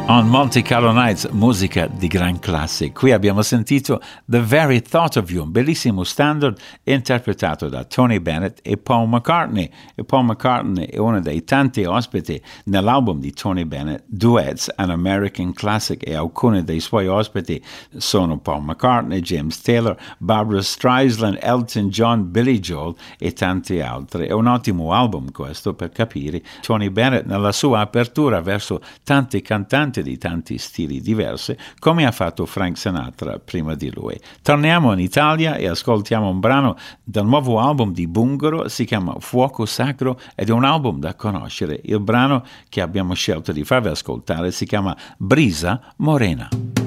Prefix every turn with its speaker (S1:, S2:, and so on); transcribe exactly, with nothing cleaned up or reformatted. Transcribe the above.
S1: On Monte Carlo Nights, musica di gran classe. Qui abbiamo sentito The Very Thought of You, un bellissimo standard interpretato da Tony Bennett e Paul McCartney. E Paul McCartney è uno dei tanti ospiti nell'album di Tony Bennett, Duets, an American Classic, e alcuni dei suoi ospiti sono Paul McCartney, James Taylor, Barbra Streisand, Elton John, Billy Joel e tanti altri. È un ottimo album questo per capire Tony Bennett nella sua apertura verso tanti cantanti di tanti stili diversi, come ha fatto Frank Sinatra prima di lui. Torniamo in Italia e ascoltiamo un brano del nuovo album di Bungaro, si chiama Fuoco Sacro ed è un album da conoscere. Il brano che abbiamo scelto di farvi ascoltare si chiama Brisa Morena.